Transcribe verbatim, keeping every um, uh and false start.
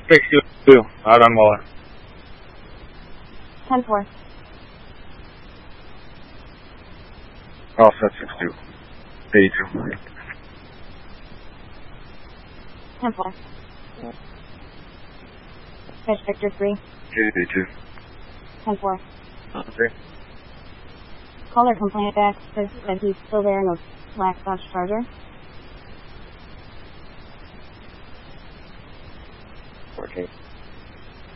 six two, out on Muller. ten four. All set, six two. eighty-two. ten four. Fish Victor three. eighty-two. ten four. Okay. Caller complaint back says that he's still there in a black Dodge Charger. Okay.